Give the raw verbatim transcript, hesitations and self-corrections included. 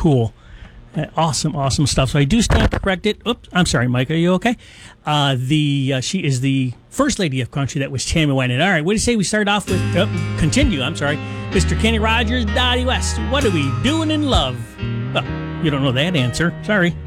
cool. Uh, awesome, awesome stuff. So I do stand corrected. Oops, I'm sorry, Mike. Are you okay? Uh, the uh, she is the first lady of country that was Tammy Wynette. All right, what do you say we start off with? Oh, continue. I'm sorry, Mister Kenny Rogers, Dottie West. What are we doing in love? Oh, you don't know that answer. Sorry.